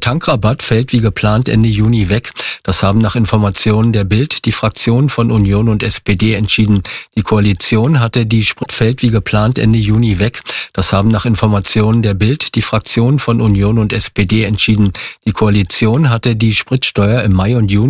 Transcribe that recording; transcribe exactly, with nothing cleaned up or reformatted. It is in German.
Tankrabatt fällt wie geplant Ende Juni weg. Das haben nach Informationen der Bild die Fraktionen von Union und S P D entschieden. Die Koalition hatte die Sprit fällt wie geplant Ende Juni weg. Das haben nach Informationen der Bild die Fraktionen von Union und S P D entschieden. Die Koalition hatte die Spritsteuer im Mai und Juni